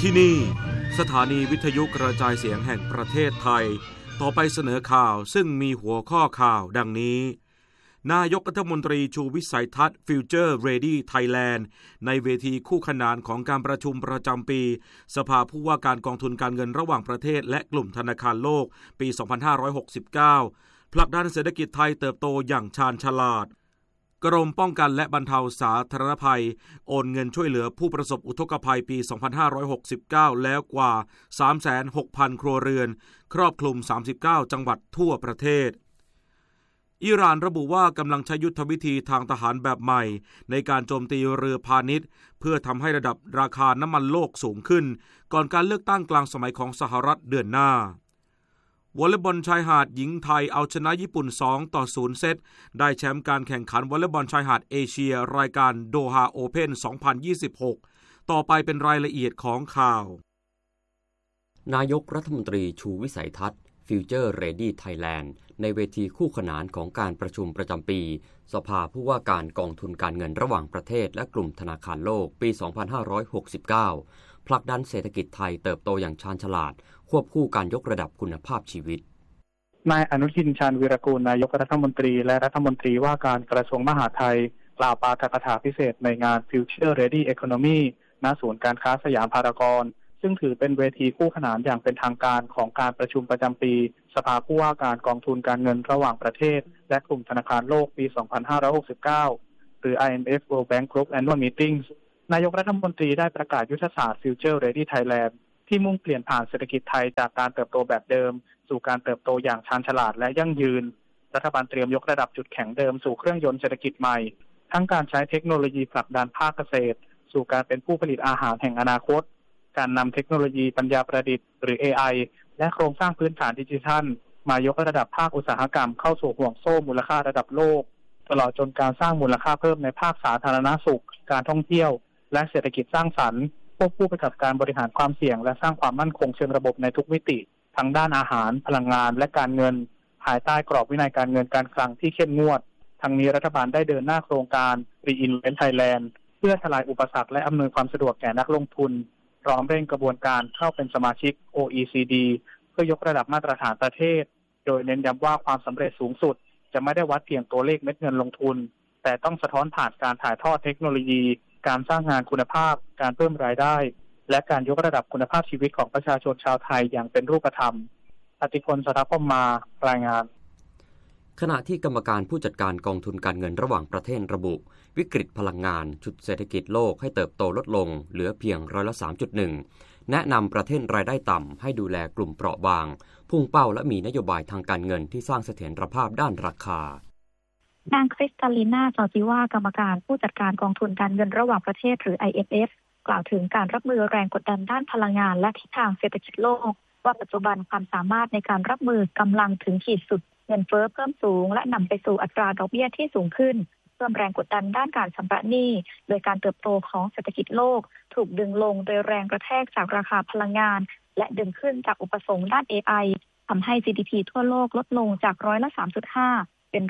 ที่นี่สถานีวิทยุกระจายเสียงแห่งประเทศไทยต่อไปเสนอข่าวซึ่งมีหัวข้อข่าวดังนี้นายกรัฐมนตรีชูวิสัยทัศน์ Future Ready Thailand ในเวทีคู่ขนานของการประชุมประจำปีสภาผู้ว่าการกองทุนการเงินระหว่างประเทศและกลุ่มธนาคารโลกปี 2569 ผลักดันเศรษฐกิจไทยเติบโตอย่างชาญฉลาดกรมป้องกันและบรรเทาสาธารณภัยโอนเงินช่วยเหลือผู้ประสบอุทกภัยปี 2569 แล้วกว่า 36,000 ครัวเรือนครอบคลุม 39 จังหวัดทั่วประเทศอิหร่านระบุว่ากำลังใช้ยุทธวิธีทางทหารแบบใหม่ในการโจมตีเรือพาณิชย์เพื่อทำให้ระดับราคาน้ำมันโลกสูงขึ้นก่อนการเลือกตั้งกลางสมัยของสหรัฐเดือนหน้าวอลเลย์บอลชายหาดหญิงไทยเอาชนะญี่ปุ่น 2-0 เซตได้แชมป์การแข่งขันวอลเลย์บอลชายหาดเอเชียรายการโดฮาโอเพ่น 2026 ต่อไปเป็นรายละเอียดของข่าวนายกรัฐมนตรีชูวิสัยทัศน์ Future Ready Thailand ในเวทีคู่ขนานของการประชุมประจำปีสภาผู้ว่าการกองทุนการเงินระหว่างประเทศและกลุ่มธนาคารโลกปี 2569 ผลักดันเศรษฐกิจไทยเติบโตอย่างชาญฉลาดควบคู่การยกระดับคุณภาพชีวิตนายอนุทิน ชาญวีรกูลนายกรัฐมนตรีและรัฐมนตรีว่าการกระทรวงมหาดไทยกล่าวปาฐกถาพิเศษในงาน Future Ready Economy ณ ศูนย์การค้าสยามพารากอนซึ่งถือเป็นเวทีคู่ขนานอย่างเป็นทางการของการประชุมประจำปีสภาผู้ว่าการกองทุนการเงินระหว่างประเทศและกลุ่มธนาคารโลกปี 2569 หรือ IMF World Bank Group Annual Meetings นายกรัฐมนตรีได้ประกาศยุทธศาสตร์ Future Ready Thailand ที่มุ่งเปลี่ยนผ่านเศรษฐกิจไทยจากการเติบโตแบบเดิมสู่การเติบโตอย่างชาญฉลาดและยั่งยืนรัฐบาลเตรียมยกระดับจุดแข็งเดิมสู่เครื่องยนต์เศรษฐกิจใหม่ทั้งการใช้เทคโนโลยีผลักดันภาคเกษตรสู่การเป็นผู้ผลิตอาหารแห่งอนาคตการนำเทคโนโลยีปัญญาประดิษฐ์หรือ AI และโครงสร้างพื้นฐานดิจิทัลมายกระดับภาคอุตสาหกรรมเข้าสู่ห่วงโซ่มูลค่าระดับโลกตลอดจนการสร้างมูลค่าเพิ่มในภาคสาธารณสุขการท่องเที่ยวและเศรษฐกิจสร้างสรรค์ควบคู่ไปกับการบริหารความเสี่ยงและสร้างความมั่นคงเชิงระบบในทุกมิติทั้งด้านอาหารพลังงานและการเงินภายใต้กรอบวินัยการเงินการคลังที่เข้มงวดทั้งนี้รัฐบาลได้เดินหน้าโครงการ Reinvent Thailand เพื่อทลายอุปสรรคและอำนวยความสะดวกแก่นักลงทุนพร้อมเร่งกระบวนการเข้าเป็นสมาชิก OECD เพื่อยกระดับมาตรฐานประเทศโดยเน้นย้ำว่าความสำเร็จสูงสุดจะไม่ได้วัดเพียงตัวเลขเม็ดเงินลงทุนแต่ต้องสะท้อนผ่านการถ่ายทอดเทคโนโลยีการสร้างงานคุณภาพการเพิ่มรายได้และการยกระดับคุณภาพชีวิตของประชาชนชาวไทยอย่างเป็นรูปธรรมอติพล สถาพมารายงานขณะที่กรรมการผู้จัดการกองทุนการเงินระหว่างประเทศระบุวิกฤตพลังงานฉุดเศรษฐกิจโลกให้เติบโตลดลงเหลือเพียง3.1%แนะนำประเทศรายได้ต่ำให้ดูแลกลุ่มเปราะบางพุ่งเป้าและมีนโยบายทางการเงินที่สร้างเสถียรภาพด้านราคานางคริสตาลีนา จอร์จิวากรรมการผู้จัดการกองทุนการเงินระหว่างประเทศหรือ IMF กล่าวถึงการรับมือแรงกดดันด้านพลังงานและทิศทางเศรษฐกิจโลกว่าปัจจุบันความสามารถในการรับมือกำลังถึงขีดสุดเงินเฟ้อเพิ่มสูงและนำไปสู่อัตราดอกเบี้ยที่สูงขึ้นเพิ่มแรงกดดันด้านการชำระหนี้โดยการเติบโตของเศรษฐกิจโลกถูกดึงลงโดยแรงกระแทกจากราคาพลังงานและดึงขึ้นจากอุปสงค์ด้าน AI ทำให้ GDP ทั่วโลกลดลงจาก3.5%เป็น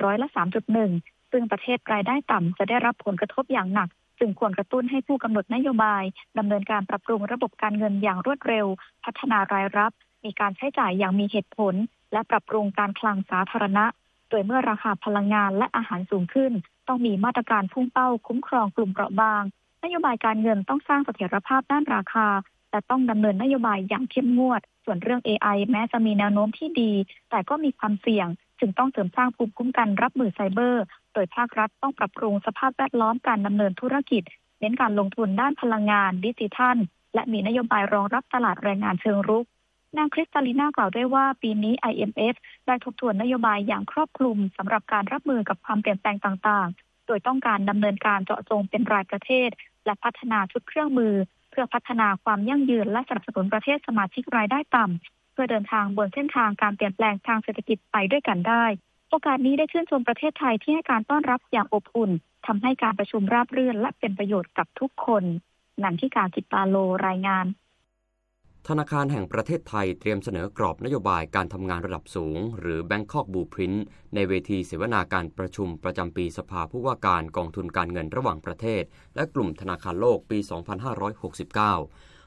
3.1%ซึ่งประเทศรายได้ต่ำจะได้รับผลกระทบอย่างหนักจึงควรกระตุ้นให้ผู้กำหนดนโยบายดำเนินการปรับปรุงระบบการเงินอย่างรวดเร็วพัฒนารายรับมีการใช้จ่ายอย่างมีเหตุผลและปรับปรุงการคลังสาธารณะโดยเมื่อราคาพลังงานและอาหารสูงขึ้นต้องมีมาตรการพุ่งเป้าคุ้มครองกลุ่มเปราะบางนโยบายการเงินต้องสร้างเสถียรภาพด้านราคาแต่ต้องดำเนินนโยบายอย่างเข้มงวดส่วนเรื่อง AI แม้จะมีแนวโน้มที่ดีแต่ก็มีความเสี่ยงจึงต้องเสริมสร้างภูมิคุ้มกันรับมือไซเบอร์โดยภาครัฐต้องปรับปรุงสภาพแวดล้อมการดำเนินธุรกิจเน้นการลงทุนด้านพลังงานดิจิทัลและมีนโยบายรองรับตลาดแรงงานเชิงรุกนางคริสตาลีนากล่าวด้วยว่าปีนี้ IMF ได้ทบทวนนโยบายอย่างครอบคลุมสำหรับการรับมือกับความเปลี่ยนแปลงต่างๆโดยต้องการดำเนินการเจาะจงเป็นรายประเทศและพัฒนาชุดเครื่องมือเพื่อพัฒนาความยั่งยืนและสนับสนุนประเทศสมาชิกรายได้ต่ำเพื่อเดินทางบนเส้นทางการเปลี่ยนแปลงทางเศรษฐกิจไปด้วยกันได้โอกาสนี้ได้ชื่นชมประเทศไทยที่ให้การต้อนรับอย่างอบอุ่นทำให้การประชุมราบรื่นและเป็นประโยชน์กับทุกคนนันทิกา จิตตาโลรายงานธนาคารแห่งประเทศไทยเตรียมเสนอกรอบนโยบายการทำงานระดับสูงหรือ Bangkok Blueprint ในเวทีเสวนาการประชุมประจำปีสภาผู้ว่าการกองทุนการเงินระหว่างประเทศและกลุ่มธนาคารโลกปี 2569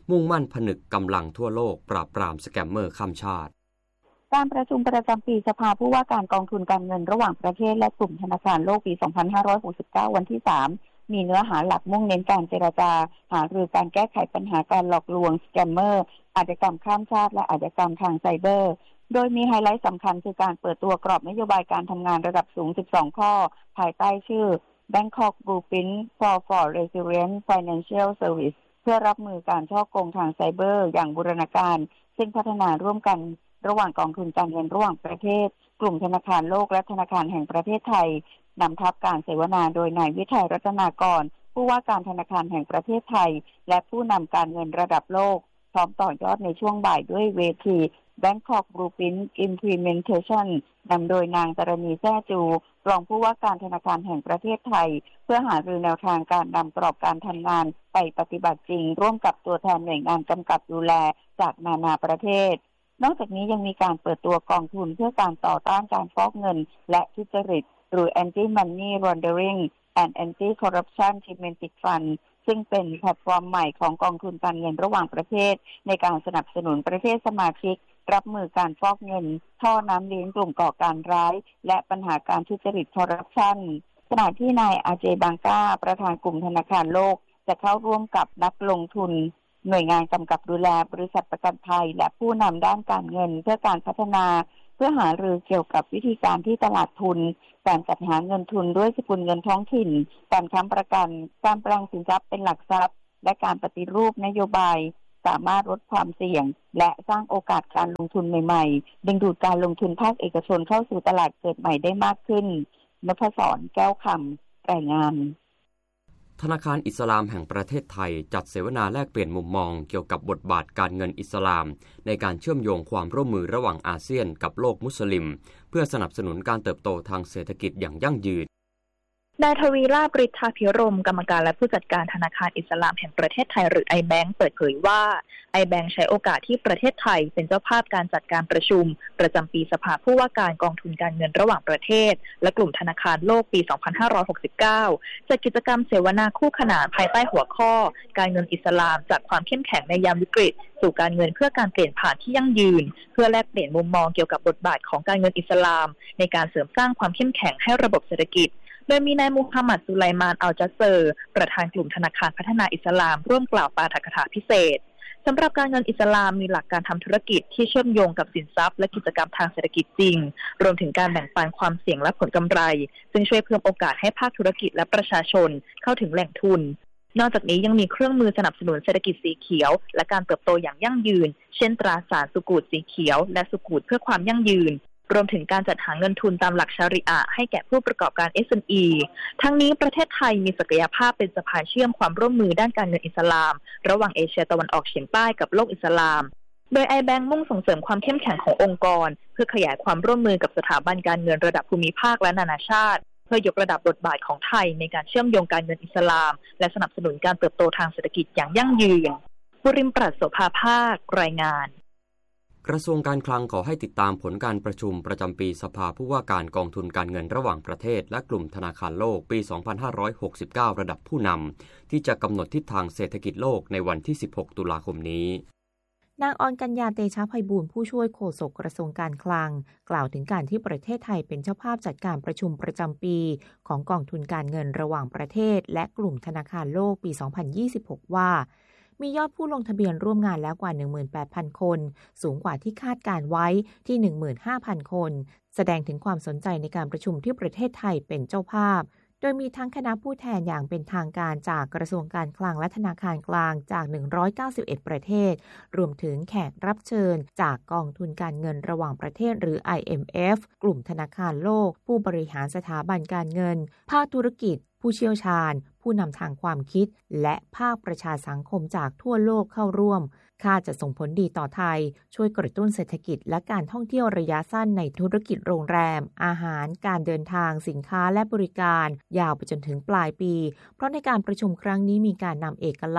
มุ่งมั่นผนึกกำลังทั่วโลกปราบปรามสแกมเมอร์ข้ามชาติการประชุมประจำปีสภาผู้ว่าการกองทุนการเงินระหว่างประเทศและกลุ่มธนาคารโลกปี 2569 วันที่ 3 มีเนื้อหาหลักมุ่งเน้นการเจรจาหารือการแก้ไขปัญหาการหลอกลวงสแกมเมอร์อาชญากรรมข้ามชาติและอาชญากรรมทางไซเบอร์โดยมีไฮไลท์สำคัญคือการเปิดตัวกรอบนโยบายการทำงานระดับสูง 12 ข้อภายใต้ชื่อ Bangkok Blueprint for Resilient Financial Service เพื่อรับมือการฉ้อโกงทางไซเบอร์อย่างบูรณาการซึ่งพัฒนาร่วมกันระหว่างกองทุนการเงินระหว่างประเทศกลุ่มธนาคารโลกและธนาคารแห่งประเทศไทยนำทัพการเสวนาโดยนายวิทัยรัตนากรผู้ว่าการธนาคารแห่งประเทศไทยและผู้นำการเงินระดับโลกพร้อมต่อยอดในช่วงบ่ายด้วยเวที Bangkok Blueprint Implementation นำโดยนางตรณีแซ่จูรองผู้ว่าการธนาคารแห่งประเทศไทยเพื่อหารือแนวทางการนำกรอบการทำงานไปปฏิบัติจริงร่วมกับตัวแทนหน่วยงานกำกับดูแลจากนานาประเทศนอกจากนี้ยังมีการเปิดตัวกองทุนเพื่อการต่อต้านการฟอกเงินและทุจริตหรือ Anti-Money Laundering and Anti-Corruption Thematic Fund ซึ่งเป็นแพลตฟอร์มใหม่ของกองทุนการเงินระหว่างประเทศในการสนับสนุนประเทศสมาชิกรับมือการฟอกเงินท่อน้ำเลี้ยงกลุ่มก่อการร้ายและปัญหาการทุจริตคอร์รัปชันขณะที่นายอาเจบังกาประธานกลุ่มธนาคารโลกจะเข้าร่วมกับนักลงทุนหน่วยงานกำกับดูแลบริษัทประกันภัยและผู้นำด้านการเงินเพื่อการพัฒนาเพื่อหารือเกี่ยวกับวิธีการที่ตลาดทุนการจัดหาเงินทุนด้วยสกุลเงินท้องถิ่นการค้ำประกันการแปลงสินทรัพย์เป็นหลักทรัพย์และการปฏิรูปนโยบายสามารถลดความเสี่ยงและสร้างโอกาสการลงทุนใหม่ๆดึงดูดการลงทุนภาคเอกชนเข้าสู่ตลาดเกิดใหม่ได้มากขึ้นนพศรแก้วคำรายงานธนาคารอิสลามแห่งประเทศไทยจัดเสวนาแลกเปลี่ยนมุมมองเกี่ยวกับบทบาทการเงินอิสลามในการเชื่อมโยงความร่วมมือระหว่างอาเซียนกับโลกมุสลิมเพื่อสนับสนุนการเติบโตทางเศรษฐกิจอย่างยั่งยืนนายทวีลาภ ฤทธาภิรมย์กรรมการและผู้จัดการธนาคารอิสลามแห่งประเทศไทยหรือ iBank เปิดเผยว่า iBank ใช้โอกาสที่ประเทศไทยเป็นเจ้าภาพการจัดการประชุมประจำปีสภาผู้ว่าการกองทุนการเงินระหว่างประเทศและกลุ่มธนาคารโลกปี 2569 จัดกิจกรรมเสวนาคู่ขนานภายใต้หัวข้อการเงินอิสลามจากความเข้มแข็งในยามวิกฤตสู่การเงินเพื่อการเปลี่ยนผ่านที่ยั่งยืนเพื่อแลกเปลี่ยนมุมมองเกี่ยวกับบทบาทของการเงินอิสลามในการเสริมสร้างความเข้มแข็งให้ระบบเศรษฐกิจโดยมีนายมูฮัมหมัด สุไลมาน อัลจัสเซอร์ประธานกลุ่มธนาคารพัฒนาอิสลามร่วมกล่าวปาฐกถาพิเศษสำหรับการเงินอิสลามมีหลักการทำธุรกิจที่เชื่อมโยงกับสินทรัพย์และกิจกรรมทางเศรษฐกิจจริงรวมถึงการแบ่งปันความเสี่ยงและผลกำไรซึ่งช่วยเพิ่มโอกาสให้ภาคธุรกิจและประชาชนเข้าถึงแหล่งทุนนอกจากนี้ยังมีเครื่องมือสนับสนุนเศรษฐกิจสีเขียวและการเติบโตอย่างยั่งยืนเช่นตราสารสุกูตสีเขียวและสุกูตเพื่อความยั่งยืนรวมถึงการจัดหาเงินทุนตามหลักชาริอะห์ให้แก่ผู้ประกอบการ SME ทั้งนี้ประเทศไทยมีศักยภาพเป็นสะพานเชื่อมความร่วมมือด้านการเงินอิสลามระหว่างเอเชียตะวันออกเฉียงใต้กับโลกอิสลามโดย iBank มุ่งส่งเสริมความเข้มแข็งขององค์กรเพื่อขยายความร่วมมือกับสถาบันการเงินระดับภูมิภาคและนานาชาติเพื่อยกระดับบทบาทของไทยในการเชื่อมโยงการเงินอิสลามและสนับสนุนการเติบโตทางเศรษฐกิจอย่างยั่งยืนบุริมปรัชโสภาภาครายงานกระทรวงการคลังขอให้ติดตามผลการประชุมประจำปีสภาผู้ว่าการกองทุนการเงินระหว่างประเทศและกลุ่มธนาคารโลกปี 2569 ระดับผู้นำที่จะกำหนดทิศทางเศรษฐกิจโลกในวันที่ 16 ตุลาคมนี้นางอรกัญญา เตชะไพบูลย์ผู้ช่วยโฆษกกระทรวงการคลังกล่าวถึงการที่ประเทศไทยเป็นเจ้าภาพจัดการประชุมประจำปีของกองทุนการเงินระหว่างประเทศและกลุ่มธนาคารโลกปี 2026 ว่ามียอดผู้ลงทะเบียนร่วมงานแล้วกว่า 18,000 คนสูงกว่าที่คาดการไว้ที่ 15,000 คนแสดงถึงความสนใจในการประชุมที่ประเทศไทยเป็นเจ้าภาพโดยมีทั้งคณะผู้แทนอย่างเป็นทางการจากกระทรวงการคลังและธนาคารกลางจาก191ประเทศรวมถึงแขกรับเชิญจากกองทุนการเงินระหว่างประเทศหรือ IMF กลุ่มธนาคารโลกผู้บริหารสถาบันการเงินภาคธุรกิจผู้เชี่ยวชาญผู้นำทางความคิดและภาคประชาสังคมจากทั่วโลกเข้าร่วมคาดจะส่งผลดีต่อไทยช่วยกระตุ้นเศรษฐกิจและการท่องเที่ยวระยะสั้นในธุรกิจโรงแรมอาหารการเดินทางสินค้าและบริการยาวไปจนถึงปลายปีเพราะในการประชุมครั้งนี้มีการนำเอกลักษณ์ผ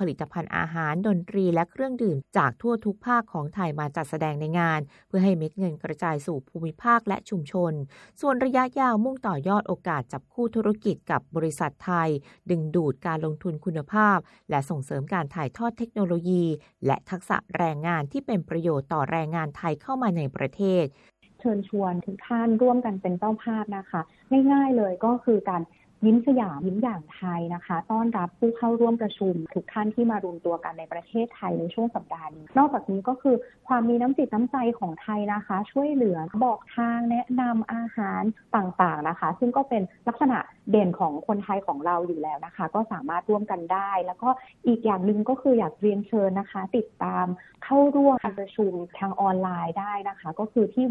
ลิตภัณฑ์อาหารดนตรีและเครื่องดื่มจากทั่วทุกภาคของไทยมาจัดแสดงในงานเพื่อให้เม็ดเงินกระจายสู่ภูมิภาคและชุมชนส่วนระยะยาวมุ่งต่อยอดโอกาสจับคู่ธุรกิจกับบริษัทไทยดึงดูดการลงทุนคุณภาพและส่งเสริมการถ่ายทอดเทคโนโลยีและทักษะแรงงานที่เป็นประโยชน์ต่อแรงงานไทยเข้ามาในประเทศเชิญชวนทุกท่านร่วมกันเป็นเจ้าภาพนะคะง่ายๆเลยก็คือการยิ้มสยามยิ้มอย่างไทยนะคะต้อนรับผู้เข้าร่วมประชุมทุกท่านที่มารวมตัวกันในประเทศไทยในช่วงสัปดาห์นี้นอกจากนี้ก็คือความมีน้ำจิตน้ำใจของไทยนะคะช่วยเหลือบอกทางแนะนำอาหารต่างๆนะคะซึ่งก็เป็นลักษณะเด่นของคนไทยของเราอยู่แล้วนะคะก็สามารถร่วมกันได้แล้วก็อีกอย่างหนึ่งก็คืออยากเรียนเชิญนะคะติดตามเข้าร่วมการประชุมทางออนไลน์ได้นะคะก็คือที่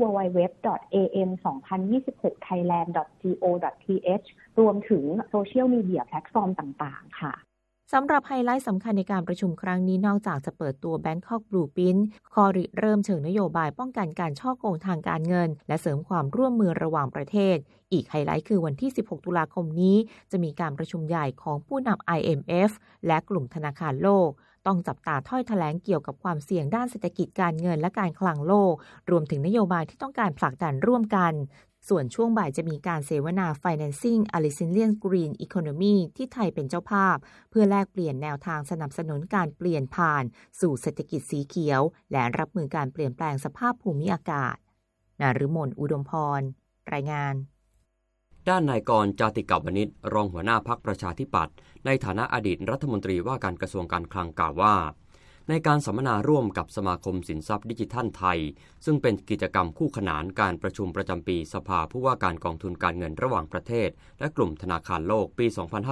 www.am2026thailand.go.th รวมถึงโซเชียลมีเดียแพลตฟอร์มต่างๆค่ะสำหรับไฮไลท์สำคัญในการประชุมครั้งนี้นอกจากจะเปิดตัว Bangkok Blueprint ข้อริเริ่มเชิงนโยบายป้องกันการฉ้อโกงทางการเงินและเสริมความร่วมมือระหว่างประเทศอีกไฮไลท์คือวันที่16ตุลาคมนี้จะมีการประชุมใหญ่ของผู้นำ IMF และกลุ่มธนาคารโลกต้องจับตาถ้อยแถลงเกี่ยวกับความเสี่ยงด้านเศรษฐกิจการเงินและการคลังโลกรวมถึงนโยบายที่ต้องการผลักดันร่วมกันส่วนช่วงบ่ายจะมีการเสวนา Financing a Resilient Green Economy ที่ไทยเป็นเจ้าภาพเพื่อแลกเปลี่ยนแนวทางสนับสนุนการเปลี่ยนผ่านสู่เศรษฐกิจสีเขียวและรับมือการเปลี่ยนแปลงสภาพภูมิอากาศนฤมล อุดมพรรายงานด้านนายกรณ์ จาติกวณิชรองหัวหน้าพรรคประชาธิปัตย์ในฐานะอดีตรัฐมนตรีว่าการกระทรวงการคลังกล่าวว่าในการสัมมนาร่วมกับสมาคมสินทรัพย์ดิจิทัลไทยซึ่งเป็นกิจกรรมคู่ขนานการประชุมประจำปีสภาผู้ว่าการกองทุนการเงินระหว่างประเทศและกลุ่มธนาคารโลกปี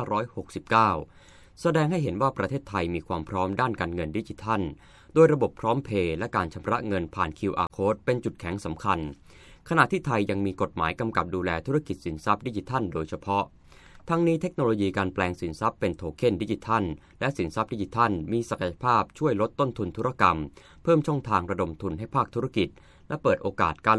2569 แสดงให้เห็นว่าประเทศไทยมีความพร้อมด้านการเงินดิจิทัลโดยระบบพร้อมเพย์และการชำระเงินผ่าน QR Code เป็นจุดแข็งสำคัญขณะที่ไทยยังมีกฎหมายกำกับดูแลธุรกิจสินทรัพย์ดิจิทัลโดยเฉพาะทั้งนี้เทคโนโลยีการแปลงสินทรัพย์เป็นโทเค็นดิจิทัลและสินทรัพย์ดิจิทัลมีศักยภาพช่วยลดต้นทุนธุรกรรมเพิ่มช่องทางระดมทุนให้ภาคธุรกิจและเปิดโอกาสการ